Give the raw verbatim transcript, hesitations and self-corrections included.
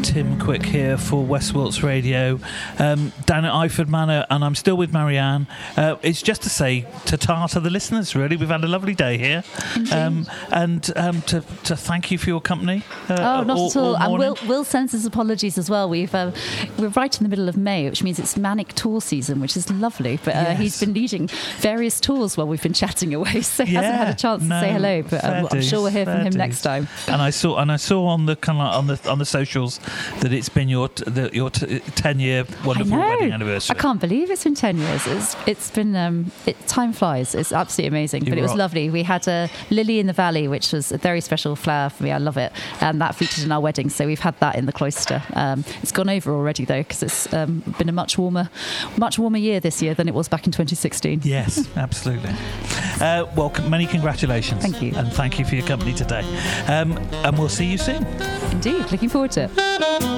Tim Quick here for West Wilts Radio, um, down at Iford Manor, and I'm still with Marianne. Uh, it's just to say ta-ta to the listeners, really. We've had a lovely day here. Um, and um, to, to thank you for your company. Uh, oh, not all, at all. all And Will, Will sends his apologies as well. We've, um, we're right in the middle of May, which means it's manic tour season, which is lovely. But uh, yes. he's been leading various tours while we've been chatting away, so he yeah, hasn't had a chance no, to say hello. But um, I'm sure we'll hear from him dues. next time. And I saw, and I saw on the kind of on the on the socials that it's been your t- the, your t- ten year wonderful I know. wedding anniversary. I can't believe it's been ten years. It's it's been um, it, time flies. It's absolutely amazing. You but it was rock. lovely. We had a lily in the valley, which was a very special flower for me. I love it, and that featured in our wedding. So we've had that in the cloister. Um, it's gone over already though, because it's um, been a much warmer, much warmer year this year than it was back in twenty sixteen. Yes, absolutely. Uh, well, c- many congratulations. Thank you. And thank you for your company today. Um, and we'll see you soon. Indeed, looking forward to it.